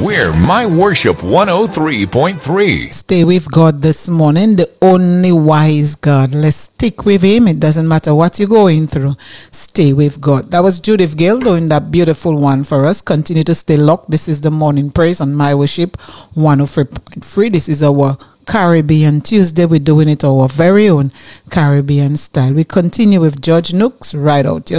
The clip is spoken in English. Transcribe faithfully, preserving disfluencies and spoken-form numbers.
We're My Worship one oh three point three. Stay with God this morning, the only wise God. Let's stick with Him. It doesn't matter what you're going through. Stay with God. That was Judith Gill doing that beautiful one for us. Continue to stay locked. This is the morning praise on My Worship one oh three point three. This is our Caribbean Tuesday. We're doing it our very own Caribbean style. We continue with George Nooks. Ride Out Your